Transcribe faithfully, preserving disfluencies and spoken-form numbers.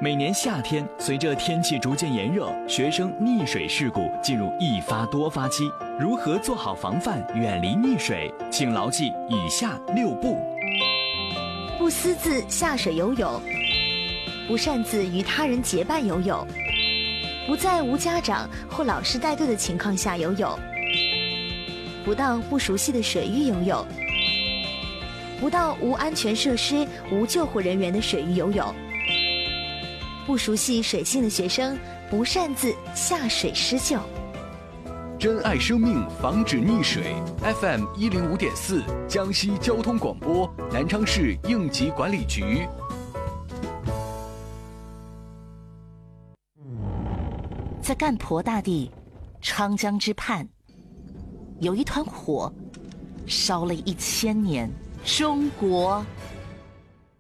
每年夏天，随着天气逐渐炎热，学生溺水事故进入一发多发期。如何做好防范，远离溺水？请牢记以下六不： 不私自下水游泳，不擅自与他人结伴游泳，不在无家长或老师带队的情况下游泳，不到不熟悉的水域游泳，不到无安全设施、无救护人员的水域游泳。不熟悉水性的学生不擅自下水施救。 珍爱生命，防止溺水。F M 一零五点四，江西交通广播，南昌市应急管理局。 在干婆大地，昌江之畔，有一团火，烧了一千年。中国